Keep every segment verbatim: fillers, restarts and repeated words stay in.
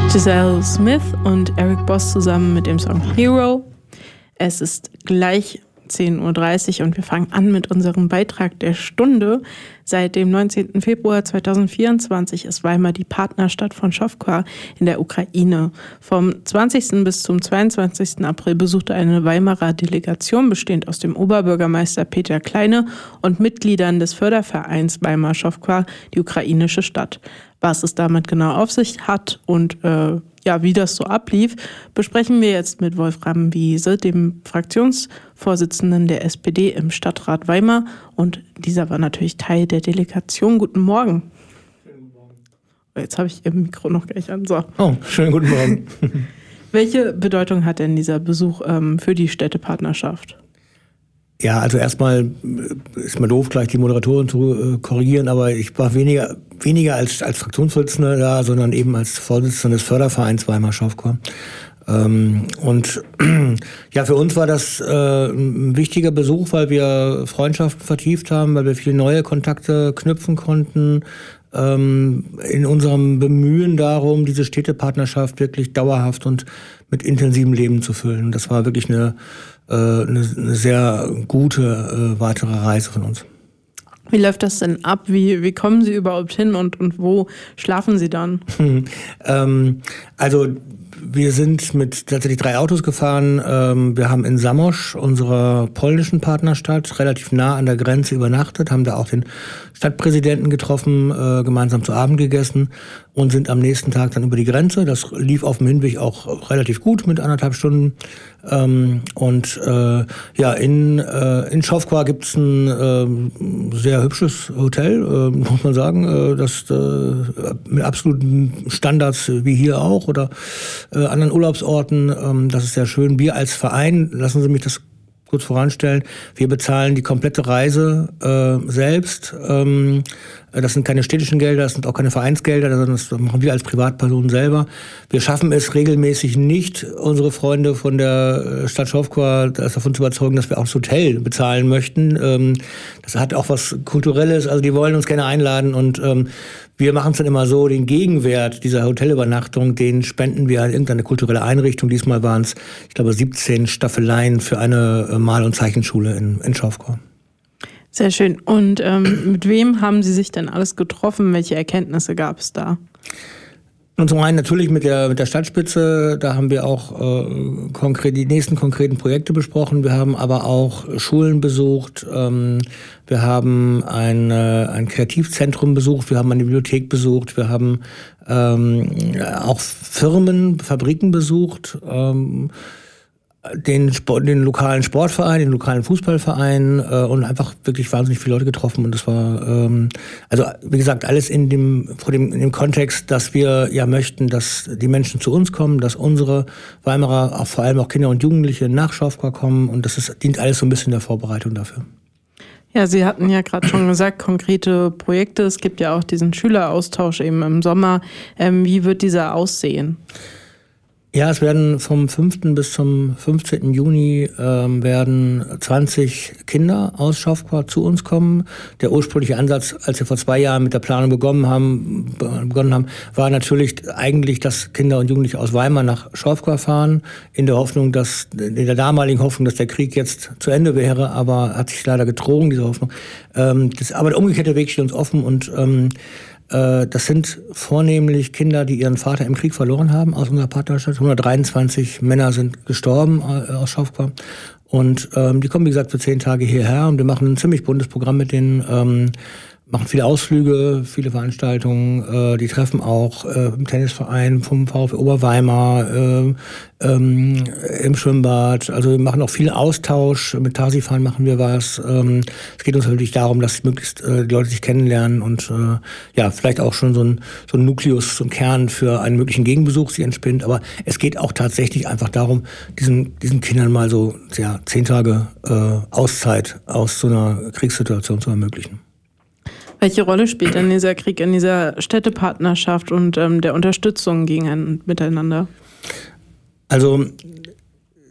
Giselle Smith und Eric Boss zusammen mit dem Song Hero. Es ist gleich zehn Uhr dreißig und wir fangen an mit unserem Beitrag der Stunde. Seit dem neunzehnten Februar zweitausendvierundzwanzig ist Weimar die Partnerstadt von Schowka in der Ukraine. Vom zwanzigsten bis zum zweiundzwanzigsten April besuchte eine Weimarer Delegation, bestehend aus dem Oberbürgermeister Peter Kleine und Mitgliedern des Fördervereins Weimar Schowka, die ukrainische Stadt. Was es damit genau auf sich hat und äh, ja, wie das so ablief, besprechen wir jetzt mit Wolfram Wiese, dem Fraktionsvorsitzenden der S P D im Stadtrat Weimar. Und dieser war natürlich Teil der Delegation. Guten Morgen. Schönen guten Morgen. Jetzt habe ich Ihr Mikro noch gleich an. So. Oh, schönen guten Morgen. Welche Bedeutung hat denn dieser Besuch ähm, für die Städtepartnerschaft? Ja, also erstmal ist mir doof, gleich die Moderatorin zu äh, korrigieren, aber ich war weniger, weniger als, als Fraktionsvorsitzender da, sondern eben als Vorsitzender des Fördervereins Weimar Schowka. Ähm, und ja, für uns war das äh, ein wichtiger Besuch, weil wir Freundschaften vertieft haben, weil wir viele neue Kontakte knüpfen konnten, ähm, in unserem Bemühen darum, diese Städtepartnerschaft wirklich dauerhaft und mit intensivem Leben zu füllen. Das war wirklich eine Eine, eine sehr gute äh, weitere Reise von uns. Wie läuft das denn ab? Wie, wie kommen Sie überhaupt hin und, und wo schlafen Sie dann? ähm, also wir sind mit tatsächlich drei Autos gefahren. Ähm, wir haben in Zamość, unserer polnischen Partnerstadt, relativ nah an der Grenze übernachtet, haben da auch den Stadtpräsidenten getroffen, äh, gemeinsam zu Abend gegessen und sind am nächsten Tag dann über die Grenze. Das lief auf dem Hinweg auch relativ gut mit anderthalb Stunden. Ähm, und äh, ja, in, äh, in Schowka gibt es ein äh, sehr hübsches Hotel, äh, muss man sagen, äh, das äh, mit absoluten Standards wie hier auch oder äh, anderen Urlaubsorten. Ähm, das ist sehr schön. Wir als Verein, lassen Sie mich das kurz voranstellen, wir bezahlen die komplette Reise äh, selbst. Ähm, das sind keine städtischen Gelder, das sind auch keine Vereinsgelder, sondern das machen wir als Privatpersonen selber. Wir schaffen es regelmäßig nicht, unsere Freunde von der Stadt Schowka davon zu überzeugen, dass wir auch das Hotel bezahlen möchten. Ähm, das hat auch was Kulturelles, also die wollen uns gerne einladen und ähm, wir machen es dann immer so, den Gegenwert dieser Hotelübernachtung, den spenden wir an irgendeine kulturelle Einrichtung. Diesmal waren es, ich glaube, siebzehn Staffeleien für eine Mal- und Zeichenschule in, in Schowka. Sehr schön. Und ähm, mit wem haben Sie sich denn alles getroffen? Welche Erkenntnisse gab es da? Und zum einen natürlich mit der, mit der Stadtspitze, da haben wir auch äh, konkret, die nächsten konkreten Projekte besprochen. Wir haben aber auch Schulen besucht, ähm, wir haben ein, äh, ein Kreativzentrum besucht, wir haben eine Bibliothek besucht, wir haben ähm, auch Firmen, Fabriken besucht, ähm, den, Sport, den lokalen Sportverein, den lokalen Fußballverein äh, und einfach wirklich wahnsinnig viele Leute getroffen. Und das war, ähm, also wie gesagt, alles in dem, vor dem, in dem Kontext, dass wir ja möchten, dass die Menschen zu uns kommen, dass unsere Weimarer, auch vor allem auch Kinder und Jugendliche nach Schowka kommen. Und das ist, dient alles so ein bisschen der Vorbereitung dafür. Ja, Sie hatten ja gerade schon gesagt, konkrete Projekte. Es gibt ja auch diesen Schüleraustausch eben im Sommer. Ähm, wie wird dieser aussehen? Ja, es werden vom fünften bis zum fünfzehnten Juni ähm, werden zwanzig Kinder aus Schowka zu uns kommen. Der ursprüngliche Ansatz, als wir vor zwei Jahren mit der Planung begonnen haben, begonnen haben, war natürlich eigentlich, dass Kinder und Jugendliche aus Weimar nach Schowka fahren, in der Hoffnung, dass, in der damaligen Hoffnung, dass der Krieg jetzt zu Ende wäre, aber hat sich leider getrogen, diese Hoffnung. Ähm, das, aber der umgekehrte Weg steht uns offen und ähm, das sind vornehmlich Kinder, die ihren Vater im Krieg verloren haben aus unserer Partnerstadt. hundertdreiundzwanzig Männer sind gestorben aus Schowka. Und ähm, die kommen, wie gesagt, für zehn Tage hierher. Und wir machen ein ziemlich buntes Programm mit denen. Ähm, machen viele Ausflüge, viele Veranstaltungen. Äh, die treffen auch äh, im Tennisverein vom VfB Oberweimar, äh, ähm, im Schwimmbad. Also wir machen auch viel Austausch. Mit Tarsifahren machen wir was. Ähm, es geht uns wirklich darum, dass möglichst äh, die Leute sich kennenlernen und äh, ja, vielleicht auch schon so ein, so ein Nukleus, so ein Kern für einen möglichen Gegenbesuch sich entspinnt. Aber es geht auch tatsächlich einfach darum, diesen, diesen Kindern mal so ja, zehn Tage äh, Auszeit aus so einer Kriegssituation zu ermöglichen. Welche Rolle spielt denn dieser Krieg in dieser Städtepartnerschaft und ähm, der Unterstützung gegen ein Miteinander? Also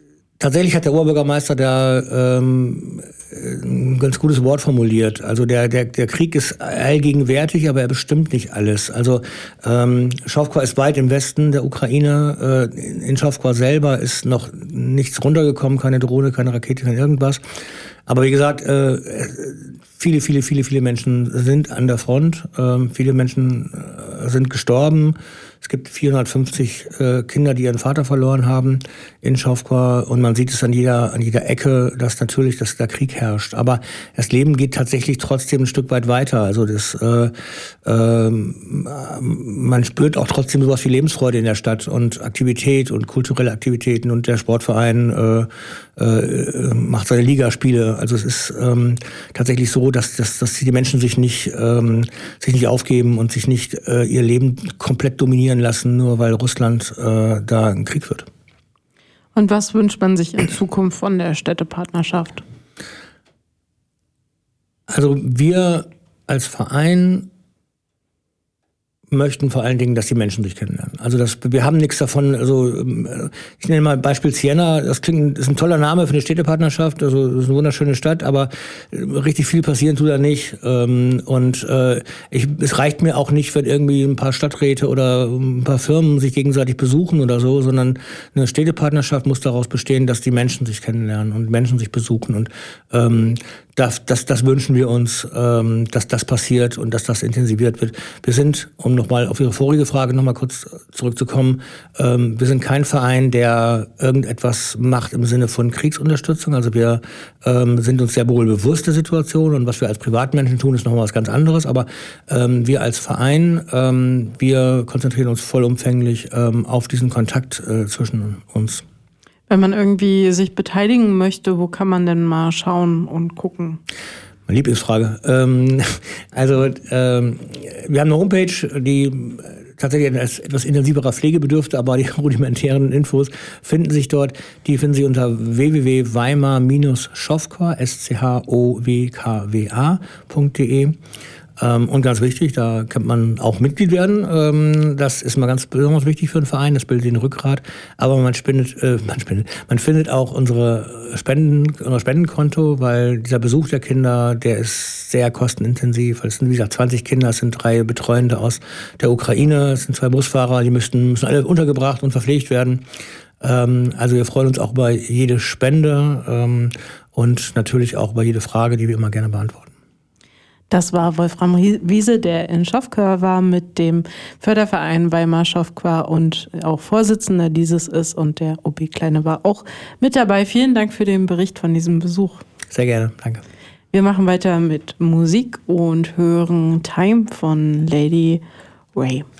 tatsächlich hat der Oberbürgermeister da ähm, ein ganz gutes Wort formuliert. Also der, der, der Krieg ist allgegenwärtig, aber er bestimmt nicht alles. Also ähm, Schofkor ist weit im Westen der Ukraine. Äh, in Schofkor selber ist noch nichts runtergekommen, keine Drohne, keine Rakete, kein irgendwas. Aber wie gesagt, äh, viele, viele, viele, viele Menschen sind an der Front. Äh, viele Menschen äh, sind gestorben. Es gibt vierhundertfünfzig äh, Kinder, die ihren Vater verloren haben in Schofkor. Und man sieht es an jeder, an jeder Ecke, dass natürlich dass da Krieg herrscht. Aber das Leben geht tatsächlich trotzdem ein Stück weit weiter. Also das, äh, äh, man spürt auch trotzdem sowas wie Lebensfreude in der Stadt und Aktivität und kulturelle Aktivitäten. Und der Sportverein äh, äh, macht seine Ligaspiele. Also es ist ähm, tatsächlich so, dass, dass, dass die Menschen sich nicht, ähm, sich nicht aufgeben und sich nicht äh, ihr Leben komplett dominieren lassen, nur weil Russland äh, da ein Krieg führt. Und was wünscht man sich in Zukunft von der Städtepartnerschaft? Also wir als Verein möchten vor allen Dingen, dass die Menschen sich kennenlernen. Also das, wir haben nichts davon, also ich nenne mal Beispiel Siena, das klingt, ist ein toller Name für eine Städtepartnerschaft, also das ist eine wunderschöne Stadt, aber richtig viel passieren tut da nicht. Und äh, ich, es reicht mir auch nicht, wenn irgendwie ein paar Stadträte oder ein paar Firmen sich gegenseitig besuchen oder so, sondern eine Städtepartnerschaft muss daraus bestehen, dass die Menschen sich kennenlernen und Menschen sich besuchen. Und ähm, das, das, das wünschen wir uns, ähm, dass das passiert und dass das intensiviert wird. Wir sind, um nochmal auf Ihre vorige Frage nochmal kurz zurückzukommen, ähm, wir sind kein Verein, der irgendetwas macht im Sinne von Kriegsunterstützung. Also wir ähm, sind uns sehr wohl bewusst der Situation und was wir als Privatmenschen tun, ist nochmal was ganz anderes. Aber ähm, wir als Verein, ähm, wir konzentrieren uns vollumfänglich ähm, auf diesen Kontakt äh, zwischen uns. Wenn man irgendwie sich beteiligen möchte, wo kann man denn mal schauen und gucken? Meine Lieblingsfrage. Ähm, also ähm, wir haben eine Homepage, die tatsächlich etwas intensiverer Pflege bedürfte, aber die rudimentären Infos finden sich dort. Die finden Sie unter w w w punkt weimar Bindestrich schofkwa, S C H O W K W A punkt de. Ähm, und ganz wichtig, da kann man auch Mitglied werden. Ähm, das ist mal ganz besonders wichtig für einen Verein, das bildet den Rückgrat. Aber man spendet, äh, man spendet, man findet auch unsere Spenden, unser Spendenkonto, weil dieser Besuch der Kinder, der ist sehr kostenintensiv. Es sind, wie gesagt, zwanzig Kinder, es sind drei Betreuende aus der Ukraine, es sind zwei Busfahrer, die müssten, müssen alle untergebracht und verpflegt werden. Ähm, also wir freuen uns auch über jede Spende ähm, und natürlich auch über jede Frage, die wir immer gerne beantworten. Das war Wolfram Wiese, der in Schofkor war mit dem Förderverein Weimar Schofkwa und auch Vorsitzender dieses ist. Und der O B Kleine war auch mit dabei. Vielen Dank für den Bericht von diesem Besuch. Sehr gerne, danke. Wir machen weiter mit Musik und hören Time von Lady Ray.